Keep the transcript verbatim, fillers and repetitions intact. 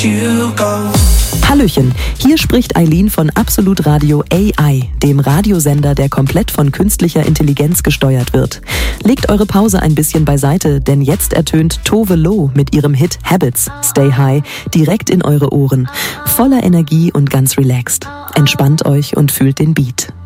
Hallöchen, hier spricht Eileen von Absolut Radio A I, dem Radiosender, der komplett von künstlicher Intelligenz gesteuert wird. Legt eure Pause ein bisschen beiseite, denn jetzt ertönt Tove Lo mit ihrem Hit Habits, Stay High, direkt in eure Ohren. Voller Energie und ganz relaxed. Entspannt euch und fühlt den Beat.